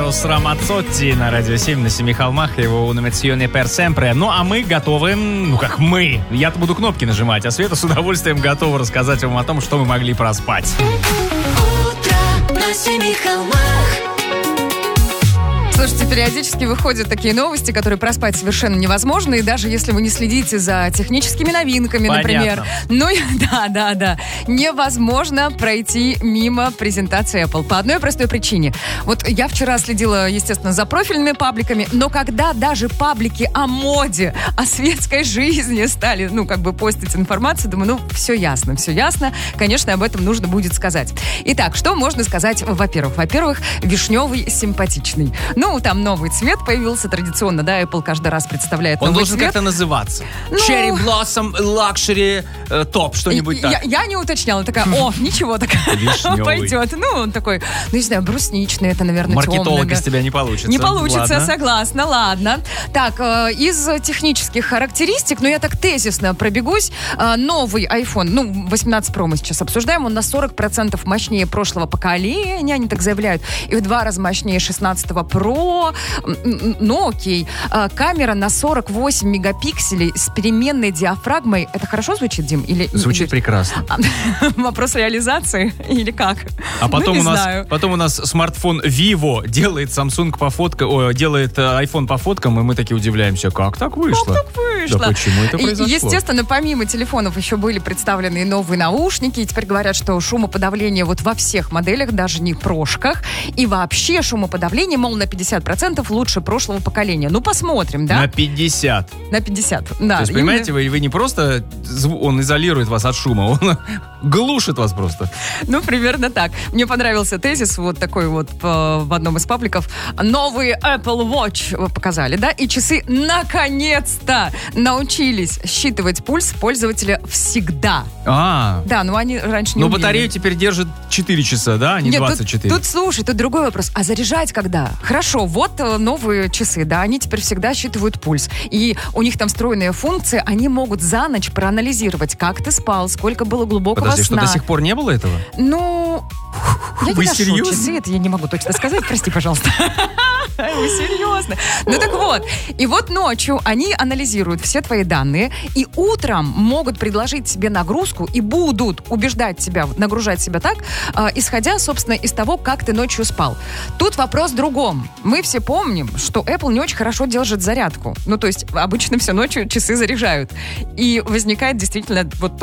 Эрос Рамацотти на Радио 7 на Семи холмах. Его «Un'emozione per sempre». Ну, а мы готовы, как мы. Я-то буду кнопки нажимать, а Света с удовольствием готова рассказать вам о том, что мы могли проспать. Утро на Семи холмах. Слушайте, периодически выходят такие новости, которые проспать совершенно невозможно, и даже если вы не следите за техническими новинками, например. Ну, да. Невозможно пройти мимо презентации Apple. По одной простой причине. Вот я вчера следила, естественно, за профильными пабликами, но когда даже паблики о моде, о светской жизни стали, постить информацию, думаю, все ясно. Конечно, об этом нужно будет сказать. Итак, что можно сказать, во-первых? Во-первых, вишневый симпатичный. Там новый цвет появился традиционно, да, Apple каждый раз представляет новый цвет. Он должен как-то называться. Cherry Blossom Luxury Top, что-нибудь так. Я не уточняла, такая, ничего, такая пойдет. Он такой, не знаю, брусничный, это, наверное, темный. Маркетолог из тебя не получится. Не получится, согласна, ладно. Так, из технических характеристик, я так тезисно пробегусь, новый iPhone, 18 Pro мы сейчас обсуждаем, он на 40% мощнее прошлого поколения, они так заявляют, и в 2 раза мощнее 16 Pro. Окей. Камера на 48 мегапикселей с переменной диафрагмой. Это хорошо звучит, Дим? Звучит прекрасно. Вопрос реализации или как? А потом у нас смартфон Vivo делает делает iPhone по фоткам, и мы такие удивляемся, как так вышло? Да почему это произошло? Естественно, помимо телефонов еще были представлены и новые наушники, и теперь говорят, что шумоподавление во всех моделях, даже не прошках, и вообще шумоподавление, на 50% лучше прошлого поколения. Посмотрим, да? На 50. На 50, да. То есть, понимаете, вы не просто он изолирует вас от шума, он глушит вас просто. Примерно так. Мне понравился тезис такой в одном из пабликов. Новый Apple Watch показали, да? И часы наконец-то научились считывать пульс пользователя всегда. Да, они раньше не умели. Батарею теперь держит 4 часа, да, а не 24. Тут другой вопрос. А заряжать когда? Хорошо, новые часы, да, они теперь всегда считывают пульс. И у них там встроенная функция, они могут за ночь проанализировать, как ты спал, сколько было глубокого сна. Подожди, что до сих пор не было этого? Я не ношу часы, это я не могу точно сказать, прости, пожалуйста. Вы серьезно? Так вот. И ночью они анализируют все твои данные, и утром могут предложить тебе нагрузку и будут убеждать тебя, нагружать себя так, исходя, собственно, из того, как ты ночью спал. Тут вопрос в другом. Мы все помним, что Apple не очень хорошо держит зарядку. То есть обычно всю ночь часы заряжают. И возникает действительно